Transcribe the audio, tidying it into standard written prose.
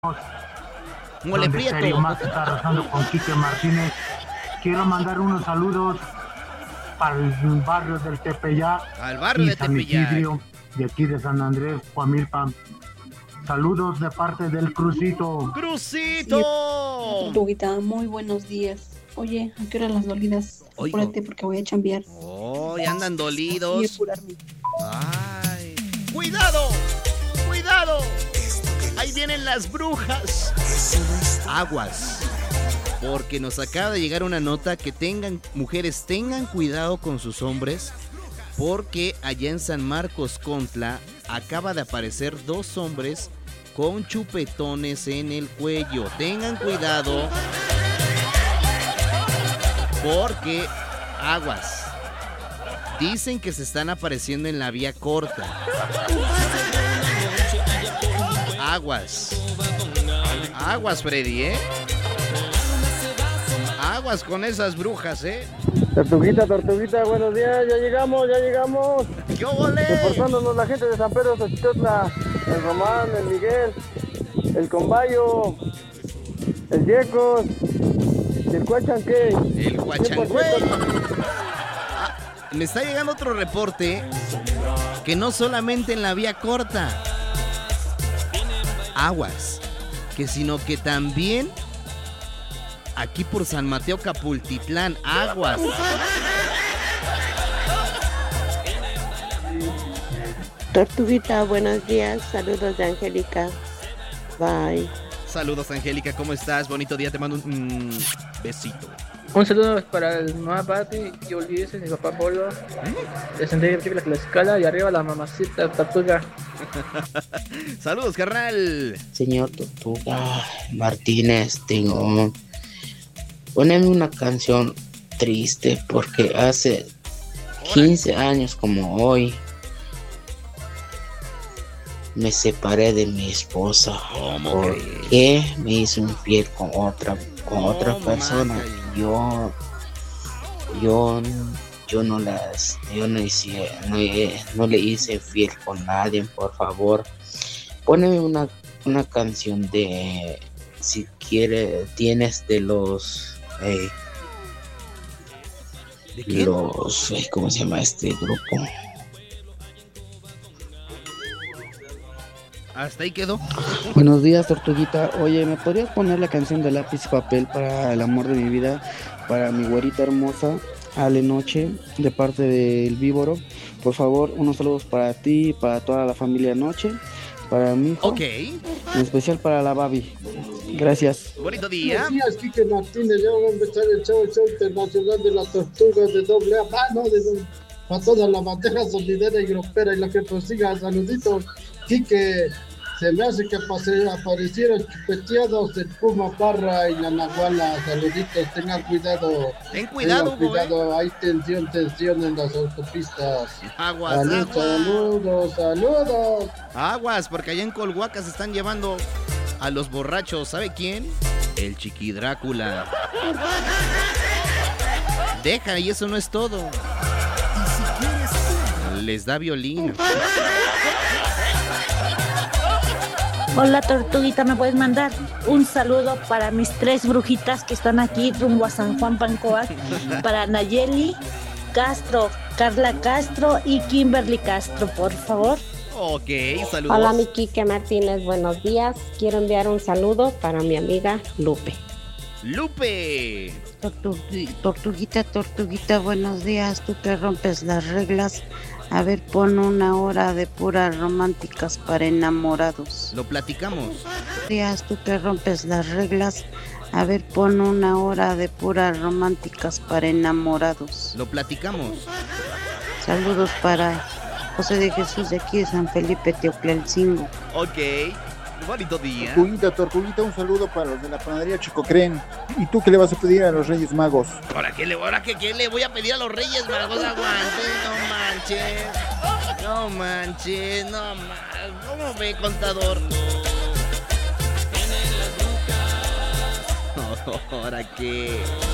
Mole donde Prieto. Stereo Más está rozando con Quique Martínez. Quiero mandar unos saludos para el barrio del Tepeyac Al barrio y de San Tepeyac. Isidro, de aquí de San Andrés, Coamilpa. Saludos de parte del Crucito. ¡Crucito! Tortuguita, muy buenos días. Oye, ¿a qué hora las dolidas? Oigo. Apúrate porque voy a chambear. Oh, ya andan Sí, dolidos. apurarme. Ay. ¡Cuidado! ¡Cuidado! Ahí vienen las brujas. Aguas. Porque nos acaba de llegar una nota que mujeres tengan cuidado con sus hombres, porque allá en San Marcos Contla acaba de aparecer 2 hombres con chupetones en el cuello. Tengan cuidado, porque aguas. Dicen que se están apareciendo en la vía corta. Aguas. Aguas, Freddy, ¿eh? Aguas con esas brujas, ¿eh? Tortuguita, buenos días, ya llegamos. ¡Qué ole! Reportándonos la gente de San Pedro, Xochitotla, el Román, el Miguel, el Combayo, el Yecos, y el Cuachanque. El Huachangüey. Me está llegando otro reporte que no solamente en la vía corta, aguas, sino que también aquí por San Mateo Capultitlán, aguas. Tortuguita, buenos días. Saludos de Angélica. Bye. Saludos, Angélica, ¿cómo estás? Bonito día, te mando un besito. Un saludo para el mamá Pati y Ulises, mi papá Polo. De Santiago la Tlaxcala y arriba la mamacita Tortuga. Saludos, carnal. Señor Tortuga Martínez, poneme una canción triste porque hace 15 años como hoy me separé de mi esposa porque me hizo infiel con otra persona. Yo no le hice infiel con nadie. Por favor, poneme una canción de, si quiere, tienes de los ¿De quién? ¿cómo se llama este grupo? Hasta ahí quedó. Buenos días, Tortuguita. Oye, ¿me podrías poner la canción de Lápiz y Papel para el amor de mi vida? Para mi güerita hermosa, Ale Noche, de parte del Víboro. Por favor, unos saludos para ti y para toda la familia Noche. Para mi hijo. Ok. En especial para la Babi. Gracias. Bonito día. Buenos días, Quique Martínez. Ya va a empezar el show internacional de las tortugas de doble A. Para toda la bandeja solidera y gropera y la que prosiga. Saluditos, Quique. Se me hace que aparecieron chupeteados el Puma Parra y la Nahuala. Saluditos, tengan cuidado. Ten cuidado, cuidado. Hay tensión en las autopistas. Aguas, Saludos. Aguas, porque allá en Colhuaca se están llevando a los borrachos. ¿Sabe quién? El Chiqui Drácula. Deja, y eso no es todo. Les da violín. Hola, Tortuguita, ¿me puedes mandar un saludo para mis 3 brujitas que están aquí rumbo a San Juan Pancoac? Para Nayeli Castro, Carla Castro y Kimberly Castro, por favor. Ok, saludos. Hola, mi Quique Martínez, buenos días. Quiero enviar un saludo para mi amiga Lupe. Lupe. Tortuguita, buenos días. Tú que rompes las reglas. A ver, pon una hora de puras románticas para enamorados. Lo platicamos. Días, tú que rompes las reglas. A ver, pon una hora de puras románticas para enamorados. Lo platicamos. Saludos para José de Jesús de aquí de San Felipe, Teoclalcingo. Ok. Bonito día. Tortuguita, un saludo para los de la panadería Chicocrén. ¿Y tú qué le vas a pedir a los Reyes Magos? ¿Ahora qué le voy a pedir a los Reyes Magos? Aguante, no manches. ¿Cómo ve, contador? ¿Ahora qué?